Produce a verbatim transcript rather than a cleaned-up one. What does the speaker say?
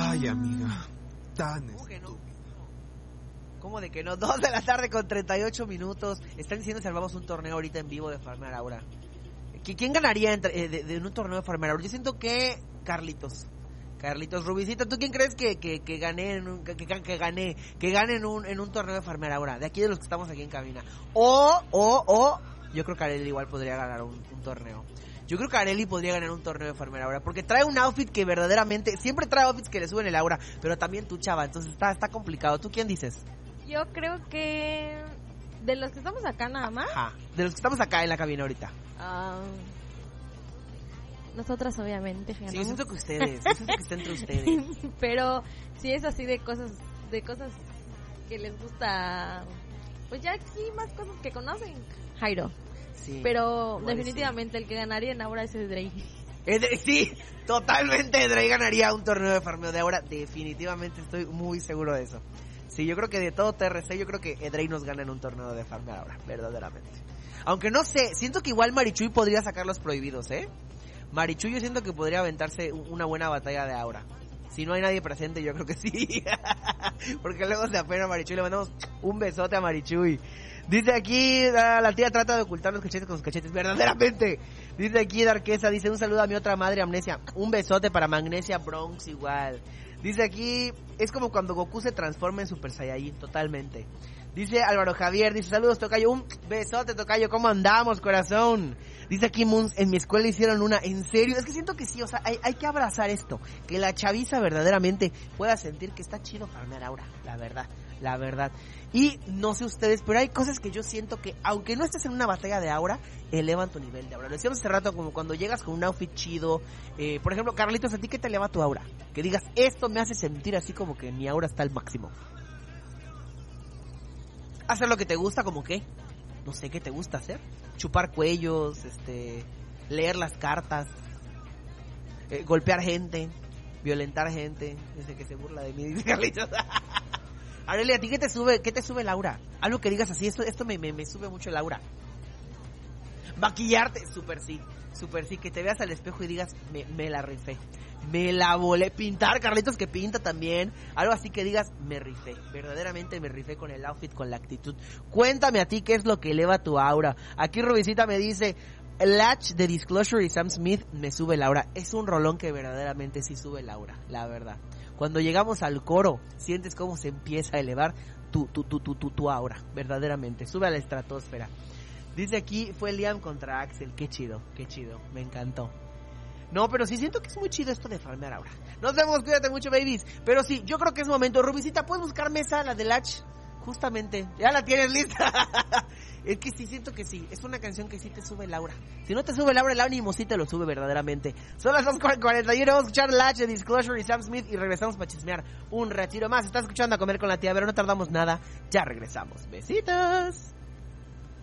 Ay, amiga, tan ¿Cómo que no? estúpida. ¿Cómo de que no? Dos de la tarde con treinta y ocho minutos. Están diciendo si armamos un torneo ahorita en vivo de Farmear Aura. ¿Quién ganaría entre, eh, de, de un torneo de Farmear Aura? Yo siento que Carlitos. Carlitos Rubicita, ¿tú quién crees que, que, que gané en un, que, que, que gané que gane en un, en un torneo de Farmear Aura? De aquí de los que estamos aquí en cabina. O, o, o, yo creo que Areli igual podría ganar un, un torneo. Yo creo que Areli podría ganar un torneo de Farmear Aura, porque trae un outfit que verdaderamente, siempre trae outfits que le suben el aura, pero también tu chava, entonces está, está complicado. ¿Tú quién dices? Yo creo que de los que estamos acá nada más. Ajá, de los que estamos acá en la cabina ahorita. Uh, nosotras obviamente. Sí, yo siento que ustedes, yo siento que está entre ustedes. Pero si es así de cosas, de cosas que les gusta, pues ya sí, más cosas que conocen. Jairo. Sí, pero definitivamente sí. El que ganaría en Aura es Drake. Sí, totalmente Drake ganaría un torneo de farmeo de Aura. Definitivamente estoy muy seguro de eso. Sí, yo creo que de todo T R C, yo creo que Drake nos gana en un torneo de farmeo ahora, verdaderamente. Aunque no sé, siento que igual Marichuy podría sacar los prohibidos, ¿eh? Marichuy yo siento que podría aventarse una buena batalla de Aura. Si no hay nadie presente, yo creo que sí. Porque luego se apena a Marichuy, le mandamos un besote a Marichuy. Dice aquí, uh, la tía trata de ocultar los cachetes con sus cachetes, verdaderamente. Dice aquí Darquesa, dice un saludo a mi otra madre Amnesia. Un besote para Magnesia Bronx igual. Dice aquí, es como cuando Goku se transforma en Super Saiyajin, totalmente. Dice Álvaro Javier, dice saludos Tocayo, un besote Tocayo, ¿cómo andamos corazón? Dice aquí Moons, en mi escuela hicieron una, ¿en serio? Es que siento que sí, o sea, hay, hay que abrazar esto, que la chaviza verdaderamente pueda sentir que está chido farmear Aura, la verdad, la verdad. Y no sé ustedes, pero hay cosas que yo siento que, aunque no estés en una batalla de Aura, elevan tu nivel de Aura. Lo decíamos hace rato, como cuando llegas con un outfit chido, eh, por ejemplo, Carlitos, ¿a ti qué te eleva tu Aura? Que digas, esto me hace sentir así como que mi Aura está al máximo. Hacer lo que te gusta, como qué, no sé qué te gusta hacer, chupar cuellos, este, leer las cartas, eh, golpear gente, violentar gente, desde que se burla de mí, dice Carlitos. Aurelia, ¿a ti qué te sube, qué te sube el aura? Algo que digas así, esto, esto me, me, me sube mucho el aura. Maquillarte, súper sí, súper sí, que te veas al espejo y digas, me, me la rifé, me la volé. Pintar, Carlitos que pinta también, algo así que digas, me rifé, verdaderamente me rifé con el outfit, con la actitud. Cuéntame a ti qué es lo que eleva tu aura. Aquí Rubicita me dice, Latch de Disclosure y Sam Smith me sube el aura. Es un rolón que verdaderamente sí sube el aura, la verdad. Cuando llegamos al coro, sientes cómo se empieza a elevar tu, tu, tu, tu, tu, tu aura, verdaderamente, sube a la estratosfera. Dice aquí, fue Liam contra Axel, qué chido, qué chido, me encantó. No, pero sí siento que es muy chido esto de farmear ahora. Nos vemos, cuídate mucho, babies. Pero sí, yo creo que es momento. Rubicita, ¿puedes buscar mesa, la de Latch? Justamente, ya la tienes lista. Es que sí, siento que sí, es una canción que sí te sube el aura. Si no te sube el aura, el ánimo sí te lo sube verdaderamente. Son las dos cuarenta y uno, vamos a escuchar Latch de Disclosure y Sam Smith y regresamos para chismear un ratito más. Estás escuchando A Comer con la Tía, pero no tardamos nada, ya regresamos. Besitos.